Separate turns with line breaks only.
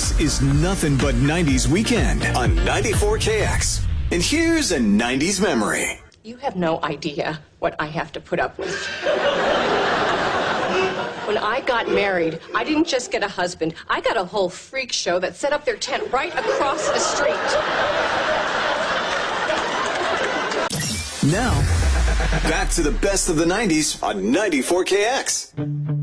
This is nothing but 90s weekend on 94KX. And here's a 90s memory.
You have no idea what I have to put up with. When I got married, I didn't just get a husband. I got a whole freak show that set up their tent right across the street.
Now, back to the best of the 90s on 94KX.